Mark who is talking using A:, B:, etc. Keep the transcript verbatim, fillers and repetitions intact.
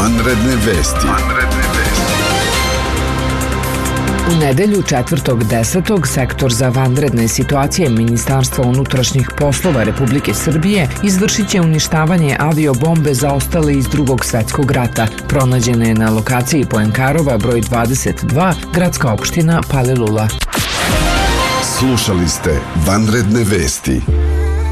A: Vanredne vesti. Vanredne vesti.
B: U nedelju četvrtog desetog sektor za vanredne situacije Ministarstva unutrašnjih poslova Republike Srbije izvršit će uništavanje aviobombe zaostale iz Drugog svetskog rata. Pronađena je na lokaciji Poenkarova broj dvadeset dva, gradska opština Palilula.
A: Slušali ste Vanredne vesti.